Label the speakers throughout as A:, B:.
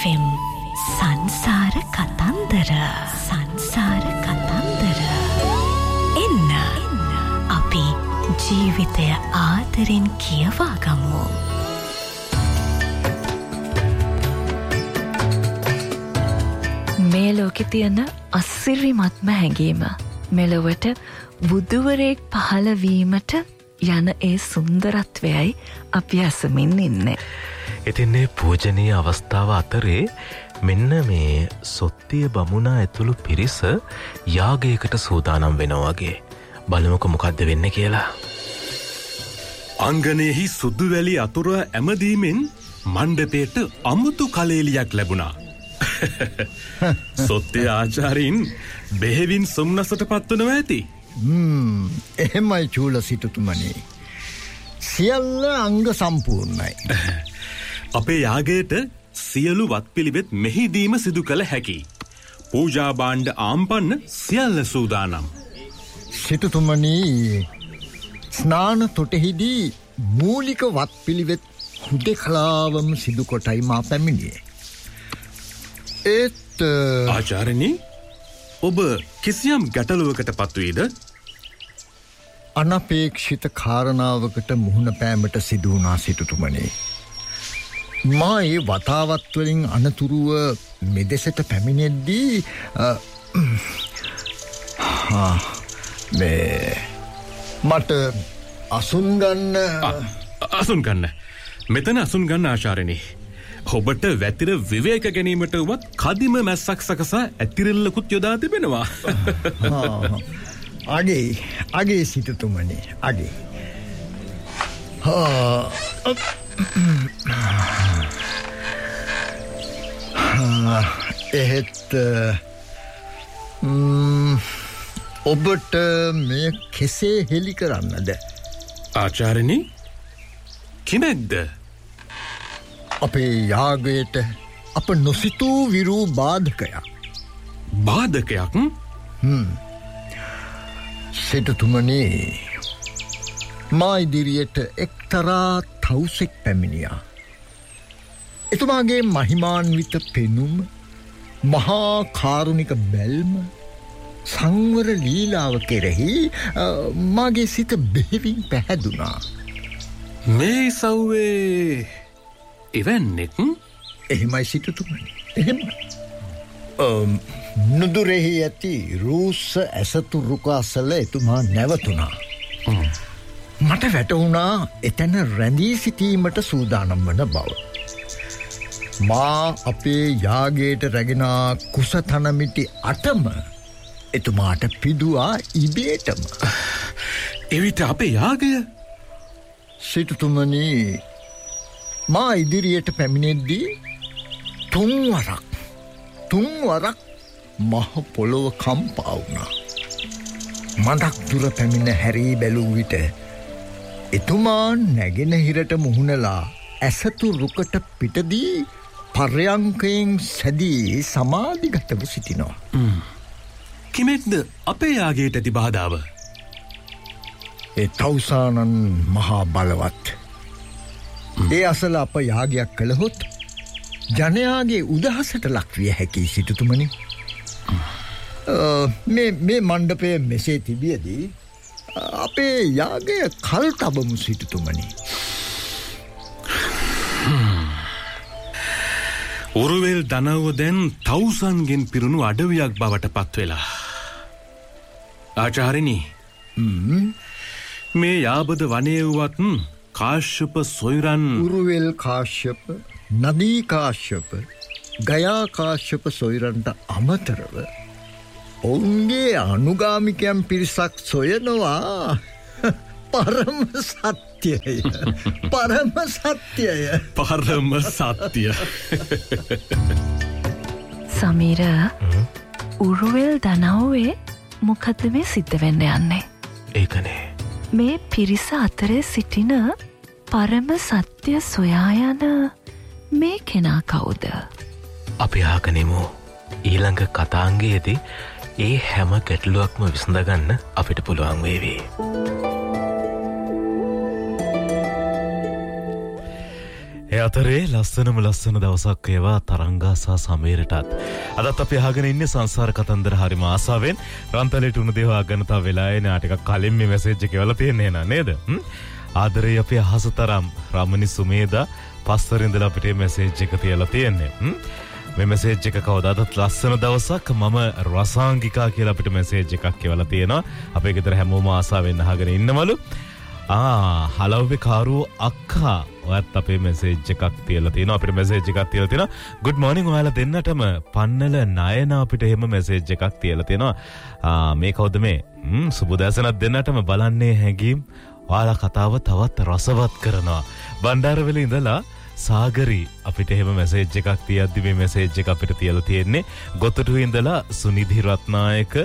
A: FM සංසාර කතන්දර එන්න අපි ජීවිතය ආදරෙන් කියවා ගමු. මේ ලෝකෙ තියෙන අසිරිමත්ම හැඟීම මෙලොවට බුදුවරයෙක් පහළ වීමට යන ඒ සුන්දරත්වයයි අපි අසමින් ඉන්නේ.
B: ඉතින් මේ පූජනීය අවස්ථාව අතරේ මෙන්න මේ සොත්තිය බමුණා ඇතුළු පිරිස යාගයකට සූදානම් වෙනවා වගේ. බලමුකෝ මොකද්ද වෙන්නේ කියලා.
C: අංගනයේහි සුදු වැලි අතුර ඇමදීමෙන් මණ්ඩපයට අමුතු කලෙලියක් ලැබුණා. සොත්තිය ආචාරින් බෙහෙවින් සොම්නසට පත්වනවා ඇති.
D: එහෙමයි චූල සිටුතුමනි. සියල්ල අංග සම්පූර්ණයි.
C: අපේ යාගයට සියලු වත්පිළිවෙත් මෙහිදීම සිදු කළ හැකි. පූජා භාණ්ඩ ආම්පන්න සියල්ල සූදානම්.
D: සිටුතුමනි, ස්නාන තොටෙහිදී මූලික වත්පිළිවෙත් හුදෙකලාවම සිදු කොටයි මා පැමිණියේ. ඒත්
C: ආචාර්යනි, ඔබ කිසියම් ගැටලුවකට පත්වීද?
D: අනපේක්ෂිත කාරණාවකට මුහුණ පෑමට සිදු වුණා සිටුතුමනි. මා ඒ වතාවත් වලින් අනතුරුව මෙදෙසට පැමිණෙද්දී මට අසුන් ගන්න මෙතන අසුන් ගන්න ආචාර්යනි. ඔබට වැතිර විවේක ගැනීමට උවත් කදිම මැස්සක් සකසා ඇතිරෙල්ලකුත් යොදා තිබෙනවා. අගේ සිටුතුමනි, අගේ. එහෙත් ඔබට මේ කෙසේ හෙළි කරන්නද?
C: ආචාර්යනි, කිමෙක්ද?
D: අපේ යාගයට අප නොසිතූ විරූ බාධකයක්.
C: බාධකයක්?
D: සිටුතුමනි, මා ඉදිරියට එක්තරා තවුසෙක් පැමිණියා. එතුමාගේ මහිමාන්විත පෙනුම, මහා කාරුණික බැල්ම, සංවර ලීලාව කෙරෙහි මාගේ සිත බෙහෙවින් පැහැදුනා.
C: මේ සව්වේ එවැන්නෙක්?
D: එහෙමයි සිටුතුමනි, එහෙමයි. නුදුරෙහි ඇති රූස්ස ඇසතු රුකාසල එතුමා නැවතුණා. මට වැටහුණා එතැන රැඳී සිටීමට සූදානම් වන බව. මා අපේ යාගයට රැගෙනා කුසතනමිටි 8ම එතුමාට පිදුවා ඉබේටම.
C: එවිට අපේ යාගය?
D: සිටුතුමනි, මා ඉදිරියට පැමිණෙද්දී තුන්වරක් මහ පොළොව කම්පා වුණා. මඩක් දුර පැමිණ හැරී බැලූ විට එතුමා නැගෙනහිරට මුහුණලා ඇසතු රුකට පිටදී පර්යංකයෙන් සැදී සමාධිගතව සිටිනවා.
C: කිමෙක්ද අපේ යාගයට ඇති බාධාව?
D: ඒ තවුසානන් මහා බලවත්. ඒ අසල අප යාගයක් කළහොත් ජනයාගේ උදහසට ලක්විය හැකි සිටුතුමනි. මේ මණ්ඩපය මෙසේ තිබියදී අපේ යාගය කල් තබමු සිටුතුමනි.
C: උරුවෙල් දනව්ව දැන් තවුසන්ගෙන් පිරුණු අඩවියක් බවට පත්වෙලා. ආචාර්යනි, මේ යාබද වනයේ වුවත් කාශ්‍යප සොයුරන්,
D: උරුවෙල් කාශ්‍යප, නදී කාශ්‍යප, ගයා කාශ්‍යප සොයුරන්ට අමතරව ඔවුන්ගේ අනුගාමිකයන් පිරිසක් සොයනවා පරම සත්‍යය. පරම සත්‍යය.
A: සමීර, උරුවෙල් දනව්වේ මොකද මේ සිද්ධ වෙන්න යන්නේ?
B: ඒකනේ.
A: මේ පිරිස අතරේ සිටින පරම සත්‍ය සොයා යන මේ කෙනා කවුද?
B: අපි ආකනෙමු ඊළඟ කතාංගයේදී ඒ හැම ගැටලුවක්ම විසඳගන්න අපිට පුළුවන් වේවි. ඒ අතරේ ලස්සන දවසක් ඒවා තරංගා සහ සමීරටත් අදත් අපි අහගෙන ඉන්නේ සංසාර කතන්දර හරිම ආසාවෙන් රන්තලේට උණු දේවා ගන්න තව වෙලාවේ නා ටිකක් කලින් මේ මැසේජ් එක එවලා තියෙන්නේ නේද ආදරේ අපි අහසතරම් රමණි සුමේදා පස්තරින්දලා අපිට මැසේජ් එක තියලා තියෙන්නේ මේ මැසේජ් එක කවදාවත් ලස්සන දවසක් මම රසාංගිකා කියලා අපිට මැසේජ් එකක් එවලා තියෙනවා අපේ ගෙදර හැමෝම ආසාවෙන් අහගෙන ඉන්නවලු හලෝවේ කාරු අක්කා ඔයත් අපේ මැසේජ් එකක් තියලා තියෙනවා අපිට මැසේජ් එකක් තියලා තියෙනවා good morning ඔයාලා දෙන්නටම පන්නල නයන අපිට එහෙම මැසේජ් එකක් තියලා තියෙනවා මේ කවුද මේ සුබදෑසනක් දෙන්නටම බලන්නේ හැංගීම් ඔයාලා කතාව තවත් රසවත් කරනවා බණ්ඩාරවල ඉඳලා සාගරි අපිට එහෙම මැසේජ් එකක් තියද්දි මේ මැසේජ් එක අපිට තියලා තියෙන්නේ ගොතටුවේ ඉඳලා සුනිධි රත්නායක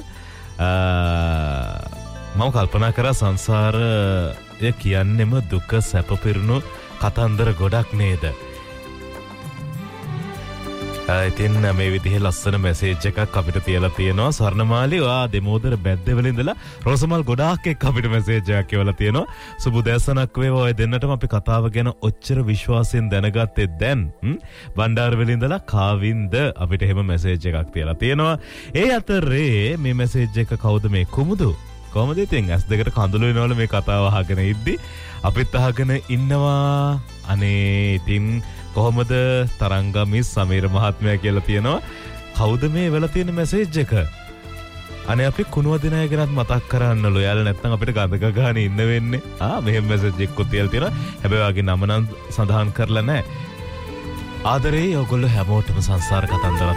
B: මම කල්පනා කරා සංසාරය කියන්නේම දුක සැප පිරුණු කතන්දර ගොඩක් නේද ඉතින් මේ විදිහේ ලස්සන මැසේජ් එකක් අපිට තියලා තියෙනවා ස්වර්ණමාලි ඔයා දෙමෝදර බැද්දවල ඉඳලා රෝසමල් ගොඩාක් එක්ක අපිට මැසේජ් එකක් එවලා තියෙනවා සුබ දැසනක් වේවා ඔය දෙන්නටම අපි කතාව ගැන ඔච්චර විශ්වාසයෙන් දැනගත්තේ දැන් බණ්ඩාරවල ඉඳලා කාවින්ද අපිට එහෙම මැසේජ් එකක් තියලා තියෙනවා ඒ අතරේ මේ මැසේජ් එක කවුද මේ කුමුදු කොහමද ඉතින් ඇස් දෙකට කඳුළු වෙනවල මේ කතාව අහගෙන ඉද්දි අපිත් අහගෙන ඉන්නවා අනේ ඉතින් කොහමද තරංගමි සමීර මහත්මයා කියලා තියෙනවා කවුද මේ වෙලා තියෙන මැසේජ් එක අනේ අපි කුණුවදිනය ගැනත් මතක් කරන්නලු යාළ නැත්නම් අපිට ගඳක ගහන ඉන්න වෙන්නේ මෙහෙම මැසේජ් එකක් තියලා තියෙනවා හැබැයි වාගේ නම නම් සඳහන් කරලා නැහැ ආදරේ ඔයගොල්ලෝ හැමෝටම සංසාර කතන්දරත්